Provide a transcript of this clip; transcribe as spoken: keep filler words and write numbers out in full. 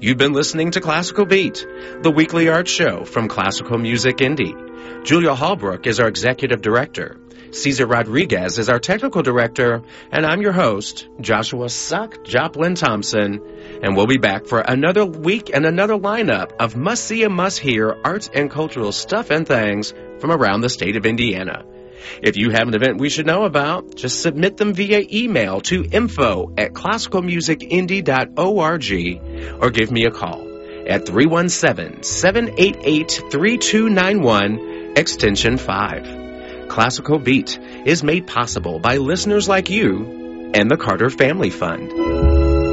You've been listening to Classical Beat, the weekly art show from Classical Music Indie. Julia Hallbrook is our executive director. Cesar Rodriguez is our technical director, and I'm your host, Joshua Suck Joplin Thompson, and we'll be back for another week and another lineup of must-see and must-hear arts and cultural stuff and things from around the state of Indiana. If you have an event we should know about, just submit them via email to info at classical music indie dot org or give me a call at three one seven, seven eight eight, three two nine one, extension five. Classical Beat is made possible by listeners like you and the Carter Family Fund.